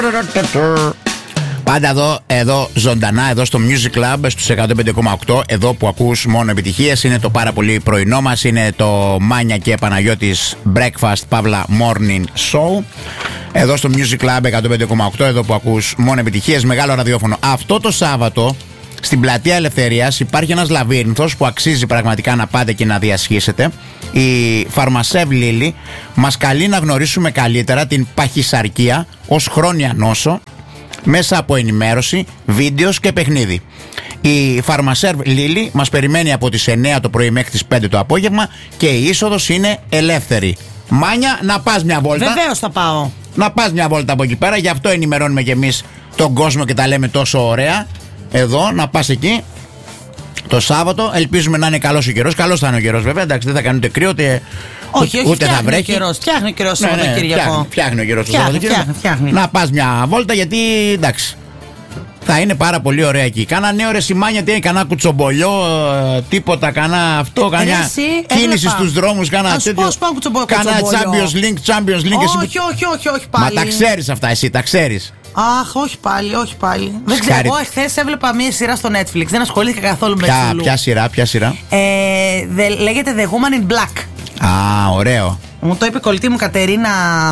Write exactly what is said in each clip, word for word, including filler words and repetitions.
Πάντα εδώ, εδώ ζωντανά, εδώ στο Music Club στους εκατόν πέντε κόμμα οκτώ. Εδώ που ακούς μόνο επιτυχίες. Είναι το πάρα πολύ πρωινό μας. Είναι το Μάνια και Παναγιώτης Breakfast Παύλα Morning Show. Εδώ στο Music Club εκατόν πέντε κόμμα οκτώ. Εδώ που ακούς μόνο επιτυχίες. Μεγάλο ραδιόφωνο. Αυτό το Σάββατο στην Πλατεία Ελευθερίας υπάρχει ένας λαβύρινθος που αξίζει πραγματικά να πάτε και να διασχίσετε. Η Φαρμασεύ Λίλη μας καλεί να γνωρίσουμε καλύτερα την παχυσαρκία ως χρόνια νόσο μέσα από ενημέρωση, βίντεο και παιχνίδι. Η Φαρμασεύ Λίλη μας περιμένει από τις εννιά το πρωί μέχρι τις πέντε το απόγευμα και η είσοδος είναι ελεύθερη. Μάνια, να πας μια βόλτα. Βεβαίως θα πάω. Να πας μια βόλτα από εκεί πέρα, γι' αυτό ενημερώνουμε και εμείς τον κόσμο και τα λέμε τόσο ωραία. Εδώ, να πας εκεί το Σάββατο. Ελπίζουμε να είναι καλός ο καιρός. Καλός θα είναι ο καιρός, βέβαια. Εντάξει, δεν θα κάνει ούτε κρύο ούτε. Όχι, όχι, ούτε θα βρέχει. Φτιάχνει ο καιρός το ναι, ναι, Σαββατοκύριακο. Φτιάχνει, φτιάχνει ο καιρός το Φτιάχνει, Σαββατοκύριακο. φτιάχνει, φτιάχνει. Να πας μια βόλτα γιατί εντάξει. Θα είναι πάρα πολύ ωραία εκεί. Κάνα νέο ρε σημάνια, τι είναι, κανένα κουτσομπολιό, τίποτα, κανένα αυτό, κανένα κίνηση στους δρόμους, κανένα τέτοιο. Κανένα Champions League, Champions League. Όχι, όχι, όχι, όχι πάλι. Μα τα ξέρεις αυτά, εσύ τα ξέρεις. Αχ, όχι πάλι, όχι πάλι. Δεν ξέρω. Εγώ εχθές έβλεπα μία σειρά στο Netflix. Δεν ασχολήθηκα καθόλου με ποια, ποια σειρά, ποια σειρά. Ε, δε, λέγεται The Woman in Black. Α, ωραίο. Μου το είπε η κολλητή μου Κατερίνα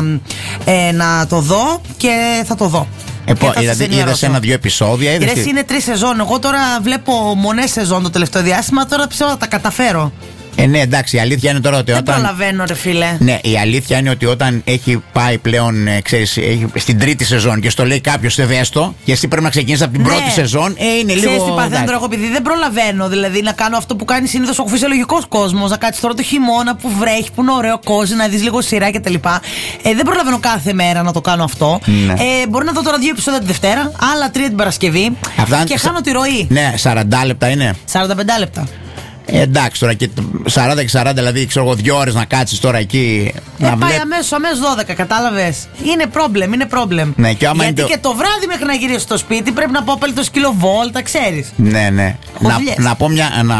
ε, να το δω και θα το δω. Ε, δηλαδή είδες ένα-δυο επεισόδια. Είδες, είναι τρεις σεζόν. Εγώ τώρα βλέπω μονές σεζόν το τελευταίο διάστημα. Τώρα πιστεύω θα τα καταφέρω. Ε, ναι, εντάξει, η αλήθεια είναι τώρα ότι δεν όταν. Δεν προλαβαίνω, ρε φίλε. Ναι, η αλήθεια είναι ότι όταν έχει πάει πλέον, ε, ξέρεις, έχει, στην τρίτη σεζόν και στο λέει κάποιος θε δες το, και εσύ πρέπει να ξεκινήσεις από την ναι. πρώτη σεζόν, ε, είναι λίγο. Ξέρεις τι παθαίνω τώρα εγώ, επειδή δεν προλαβαίνω. Δηλαδή να κάνω αυτό που κάνει συνήθως ο φυσιολογικός κόσμος. Να κάτσεις τώρα το χειμώνα που βρέχει, που είναι ωραίο κόσμο, να δεις λίγο σειρά κτλ. Ε, δεν προλαβαίνω κάθε μέρα να το κάνω αυτό. Ναι. Ε, μπορεί να δω τώρα δύο επεισόδια τη Δευτέρα, άλλα τρία την Παρασκευή. Αυτά και χάνω τη ροή. Ναι, σαράντα λεπτά είναι. σαράντα πέντε λεπτά. Ε, εντάξει τώρα και σαράντα και σαράντα, δηλαδή ξέρω εγώ δύο ώρες να κάτσεις τώρα εκεί. Ε, να πάει βλέ... αμέσως, αμέσως δώδεκα, κατάλαβες. Είναι πρόβλημα, είναι πρόβλημα. Ναι, και άμα γιατί είναι και το βράδυ μέχρι να γυρίσει στο σπίτι πρέπει να πάω πάλι το σκύλο βόλτα, ξέρεις. Ναι, ναι. Να, να πω μια. Να...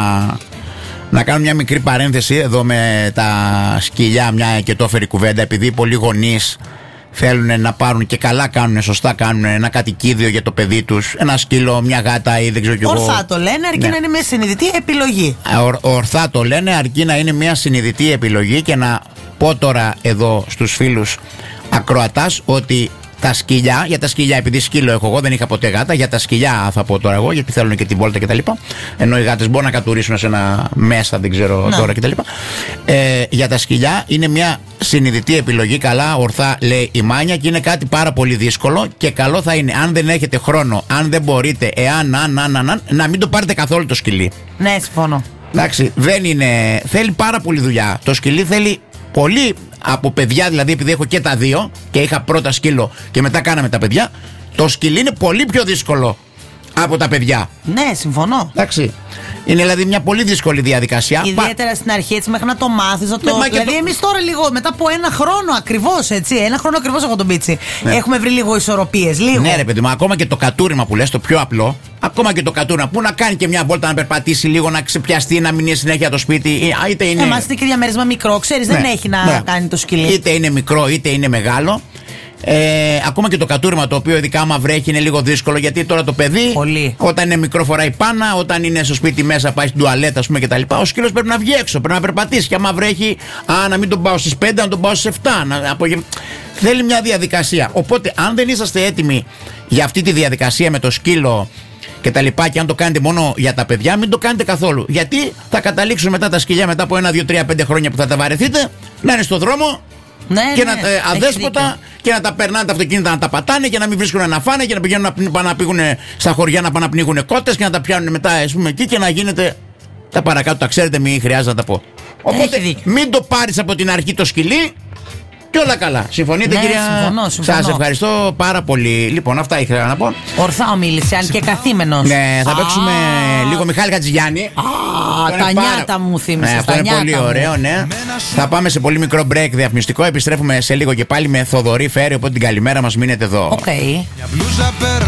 Να κάνω μια μικρή παρένθεση εδώ με τα σκυλιά, μια και το έφερε κουβέντα, επειδή πολλοί γονείς θέλουν να πάρουν και καλά κάνουν, σωστά κάνουν ένα κατοικίδιο για το παιδί τους, ένα σκύλο, μια γάτα ή δεν ξέρω κι εγώ. Ορθά το λένε, αρκεί ναι. να είναι μια συνειδητή επιλογή. Ορ, ορθά το λένε, αρκεί να είναι μια συνειδητή επιλογή. Και να πω τώρα εδώ στους φίλους ακροατάς ότι τα σκυλιά, για τα σκυλιά, επειδή σκύλο έχω εγώ, δεν είχα ποτέ γάτα, για τα σκυλιά θα πω τώρα εγώ, γιατί θέλουν και την βόλτα κτλ. Ενώ οι γάτες μπορούν να κατουρίσουν σε ένα μέσα, δεν ξέρω να. τώρα κτλ. Ε, για τα σκυλιά είναι μια συνειδητή επιλογή, καλά, ορθά λέει η Μάνια, και είναι κάτι πάρα πολύ δύσκολο και καλό θα είναι, αν δεν έχετε χρόνο, αν δεν μπορείτε, εάν, αν, αν, αν, αν να μην το πάρετε καθόλου το σκυλί. Ναι, συμφωνώ. Εντάξει, δεν είναι, θέλει πάρα πολύ δουλειά. Το σκυλί θέλει πολύ. Από παιδιά, δηλαδή, επειδή έχω και τα δύο και είχα πρώτα σκύλο και μετά κάναμε τα παιδιά, το σκυλί είναι πολύ πιο δύσκολο από τα παιδιά. Ναι, συμφωνώ. Εντάξει. Είναι δηλαδή μια πολύ δύσκολη διαδικασία. Ιδιαίτερα στην αρχή, έτσι, μέχρι να το μάθεις. Το... Ναι, δηλαδή, το... εμείς τώρα λίγο, μετά από ένα χρόνο ακριβώς, έτσι, ένα χρόνο ακριβώς έχω τον πίτσι. Ναι. Έχουμε βρει λίγο ισορροπίες. Λίγο. Ναι, ρε παιδί μου, ακόμα και το κατούριμα που λες, το πιο απλό, ακόμα και το κατούριμα που να κάνει και μια βόλτα, να περπατήσει λίγο, να ξεπιαστεί, να μείνει συνέχεια το σπίτι. Είτε είναι. Εμάς είναι και διαμέρισμα μικρό, ξέρεις, ναι. δεν έχει να ναι. κάνει το σκυλί. Είτε είναι μικρό, είτε είναι μεγάλο. Ε, ακόμα και το κατούριμα, το οποίο ειδικά άμα βρέχει είναι λίγο δύσκολο, γιατί τώρα το παιδί πολύ. Όταν είναι μικρό φοράει πάνα, όταν είναι στο σπίτι μέσα πάει στην τουαλέτα, ας πούμε, κτλ. Ο σκύλος πρέπει να βγει έξω, πρέπει να περπατήσει. Και άμα βρέχει, α, να μην τον πάω στις πέντε, να τον πάω στις εφτά. Να, απογε... Θέλει μια διαδικασία. Οπότε, αν δεν είσαστε έτοιμοι για αυτή τη διαδικασία με το σκύλο και τα λοιπά, και αν το κάνετε μόνο για τα παιδιά, μην το κάνετε καθόλου. Γιατί θα καταλήξουν μετά τα σκυλιά, μετά από ένα, δύο, τρία, πέντε χρόνια που θα τα βαρεθείτε, να είναι στο δρόμο. Ναι, και ναι, να, ε, αδέσποτα και να τα περνάνε τα αυτοκίνητα, να τα πατάνε και να μην βρίσκουν να φάνε και να πηγαίνουν να, να πήγουν στα χωριά να πάνε να πνίγουν κότες και να τα πιάνουν μετά, ας πούμε, εκεί και να γίνεται τα παρακάτω. Τα ξέρετε, μην χρειάζεται να τα πω. Οπότε μην το πάρεις από την αρχή το σκυλί και όλα καλά. Συμφωνείτε, ναι, κυρία? Συμφωνώ, συμφωνώ. Σας ευχαριστώ πάρα πολύ. Λοιπόν, αυτά ήθελα να πω. Ορθά ομίλησε, αν και καθήμενος. Ναι, θα παίξουμε λίγο Μιχάλη Χατζηγιάννη. Α, τα νιάτα μου θύμισες. Ναι, αυτό είναι πολύ ωραίο, ναι. Θα πάμε σε πολύ μικρό break διαφημιστικό. Επιστρέφουμε σε λίγο και πάλι με Θοδωρή Φέρη. Οπότε την καλημέρα μας, μείνετε εδώ. Okay.